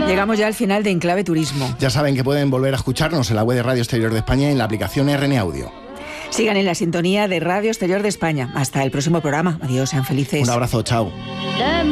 Llegamos ya al final de Enclave Turismo. Ya saben que pueden volver a escucharnos en la web de Radio Exterior de España y en la aplicación RN Audio. Sigan en la sintonía de Radio Exterior de España. Hasta el próximo programa. Adiós, sean felices. Un abrazo, chao.